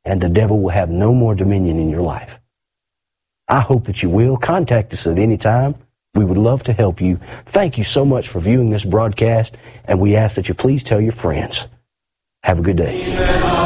and the devil will have no more dominion in your life. I hope that you will. Contact us at any time. We would love to help you. Thank you so much for viewing this broadcast, and we ask that you please tell your friends. Have a good day.